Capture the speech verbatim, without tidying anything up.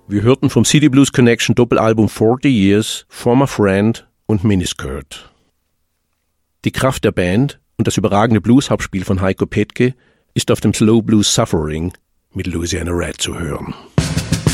Wir hörten vom City Blues Connection Doppelalbum forty Years, Former Friend und Miniskirt. Die Kraft der Band und das überragende Blues-Hauptspiel von Heiko Petke ist auf dem Slow Blues Suffering mit Louisiana Red zu hören.